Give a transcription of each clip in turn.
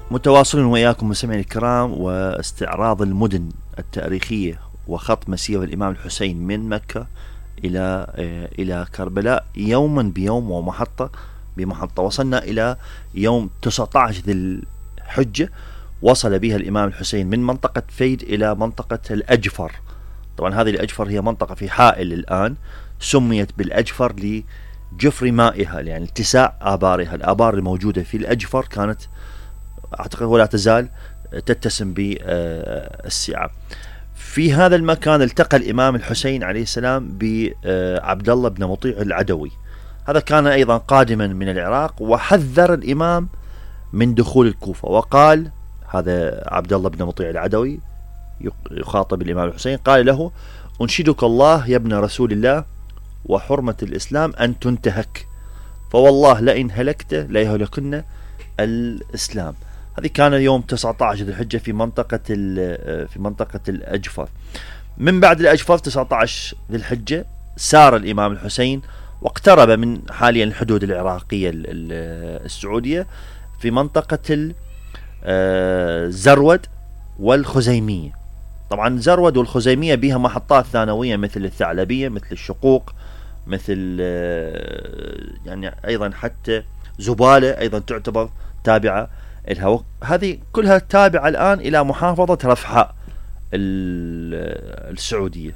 متواصلون وإياكم مستمعينا الكرام، واستعراض المدن التاريخية وخط مسير الإمام الحسين من مكة إلى كربلاء يوما بيوم ومحطة بمحطة. وصلنا إلى يوم 19 ذي الحجة، وصل بها الإمام الحسين من منطقة فيد إلى منطقة الأجفر. طبعا هذه الأجفر هي منطقة في حائل الآن، سميت بالأجفر لجفر مائها، يعني اتساع آبارها. الآبار الموجودة في الأجفر كانت أعتقد ولا تزال تتسم بالسعة. في هذا المكان التقى الإمام الحسين عليه السلام بعبد الله بن مطيع العدوي. هذا كان أيضا قادما من العراق، وحذر الإمام من دخول الكوفة، وقال هذا عبد الله بن مطيع العدوي يخاطب الإمام الحسين، قال له: أنشدك الله يا ابن رسول الله وحرمة الإسلام أن تنتهك، فوالله لئن هلكت ليهلكن الإسلام. هذه كان يوم 19 ذي الحجة في منطقة الأجفر. من بعد الأجفر 19 ذي الحجة سار الإمام الحسين واقترب من حاليا الحدود العراقية السعودية في منطقة الزرود والخزيمية. طبعا زرود والخزيمية بها محطات ثانوية مثل الثعلبية، مثل الشقوق، مثل يعني أيضا حتى زبالة أيضا تعتبر تابعة لها. هذه كلها تابعة الآن إلى محافظة رفحاء السعودية.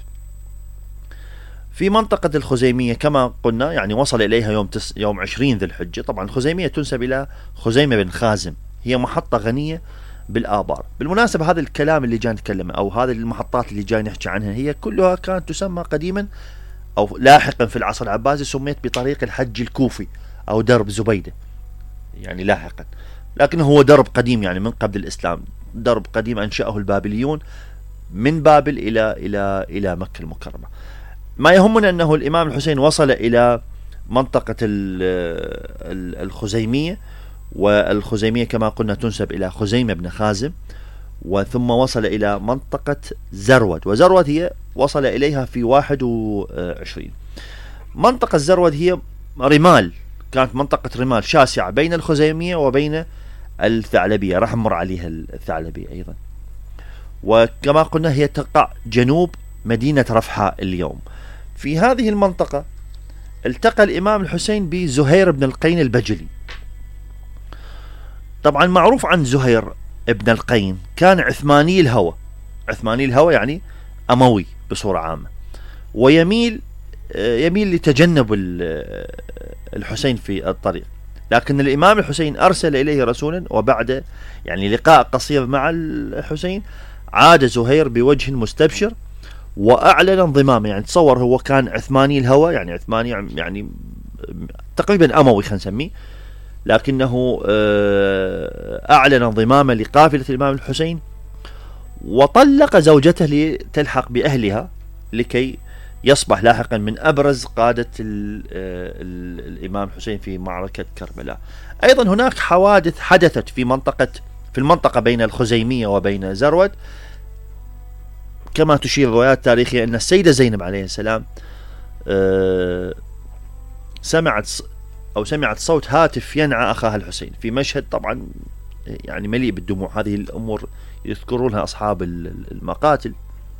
في منطقة الخزيمية كما قلنا يعني وصل إليها يوم 20 ذي الحجة. طبعا الخزيمية تنسب إلى خزيمة بن خازم، هي محطة غنية بالآبار. بالمناسبة هذا الكلام اللي جاي نتكلم أو هذه المحطات اللي جاي نحكي عنها هي كلها كانت تسمى قديما أو لاحقا في العصر العباسي سميت بطريق الحج الكوفي أو درب زبيدة، يعني لاحقا، لكنه هو درب قديم يعني من قبل الإسلام، درب قديم أنشأه البابليون من بابل إلى مكة المكرمة. ما يهمنا أنه الإمام الحسين وصل إلى منطقة الخزيمية، والخزيمية كما قلنا تنسب إلى خزيمة بن خازم، وثم وصل إلى منطقة زرود، وزرود هي وصل إليها في 21. منطقة زرود هي رمال، كانت منطقة رمال شاسعة بين الخزيمية وبين الثعلبية، راح نمر عليها الثعلبية أيضا. وكما قلنا هي تقع جنوب مدينة رفحاء اليوم. في هذه المنطقة التقى الإمام الحسين بزهير بن القين البجلي. طبعا معروف عن زهير ابن القين كان عثماني الهوى، عثماني الهوى يعني أموي بصورة عامة، ويميل لتجنب الحسين في الطريق. لكن الإمام الحسين أرسل إليه رسولا، وبعد يعني لقاء قصير مع الحسين عاد زهير بوجه مستبشر وأعلن انضمامه. يعني تصور هو كان عثماني الهوى، يعني عثماني يعني تقريبا أموي خلينا نسميه، لكنه أعلن انضمامه لقافلة الإمام الحسين، وطلق زوجته لتلحق بأهلها لكي يصبح لاحقا من أبرز قادة الإمام الحسين في معركة كربلاء. أيضا هناك حوادث حدثت في المنطقة بين الخزيمية وبين زرود، كما تشير الروايات التاريخية أن السيدة زينب عليه السلام سمعت صوت هاتف ينعى أخاها الحسين في مشهد طبعا يعني مليء بالدموع. هذه الأمور يذكرونها أصحاب المقاتل،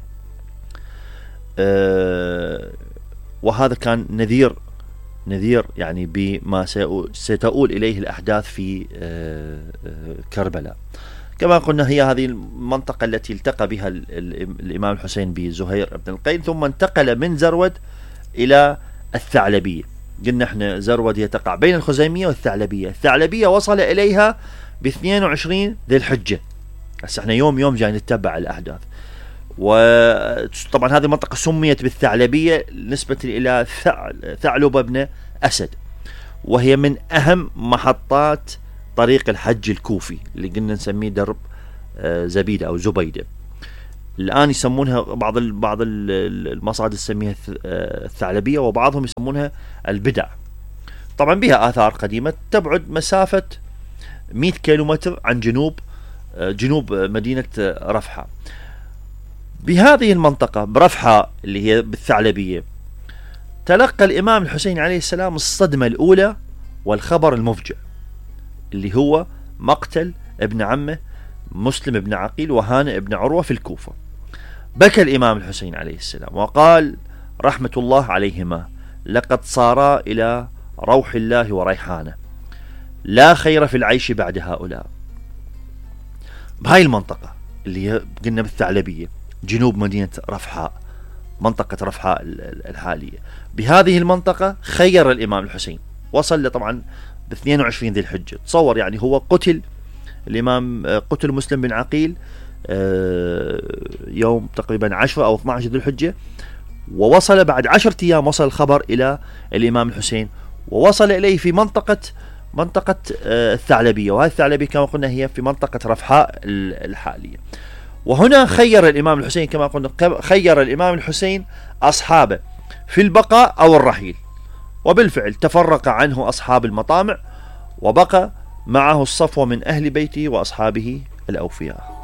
وهذا كان نذير يعني بما ستؤول إليه الأحداث في كربلاء. كما قلنا هي هذه المنطقة التي التقى بها الإمام الحسين بزهير بن القين، ثم انتقل من زرود إلى الثعلبية. قلنا احنا زرود هي تقع بين الخزيمية والثعلبية. الثعلبية وصل إليها ب 22 ذي الحجة. هسه احنا يوم جاي نتبع الأحداث. وطبعا هذه المنطقة سميت بالثعلبية نسبة إلى ثعلب بن أسد، وهي من أهم محطات طريق الحج الكوفي اللي قلنا نسميه درب زبيدة أو زبيدة. الآن يسمونها بعض المصادر تسميها الثعلبية، وبعضهم يسمونها البدع. طبعا بها آثار قديمة تبعد مسافة 100 كيلومتر عن جنوب مدينة رفحاء. بهذه المنطقة برفحاء اللي هي بالثعلبية تلقى الإمام الحسين عليه السلام الصدمة الأولى والخبر المفجع اللي هو مقتل ابن عمه مسلم بن عقيل وهانئ بن عروة في الكوفة. بكى الإمام الحسين عليه السلام وقال رحمة الله عليهما: لقد صارا إلى روح الله وريحانه، لا خير في العيش بعد هؤلاء. بهاي المنطقة اللي قلنا بالثعلبية جنوب مدينة رفحاء، منطقة رفحاء الحالية، بهذه المنطقة خير الإمام الحسين، وصل طبعا ب 22 ذي الحجة. تصور يعني هو قتل الإمام، قتل مسلم بن عقيل يوم تقريبا 10 أو 12 ذي الحجة، ووصل بعد 10 أيام وصل الخبر إلى الإمام الحسين، ووصل إليه في منطقة الثعلبية، وهذه الثعلبية كما قلنا هي في منطقة رفحاء الحالية. وهنا خير الإمام الحسين كما قلنا، خير الإمام الحسين أصحابه في البقاء أو الرحيل، وبالفعل تفرق عنه أصحاب المطامع، وبقى معه الصفوة من أهل بيته وأصحابه الأوفياء.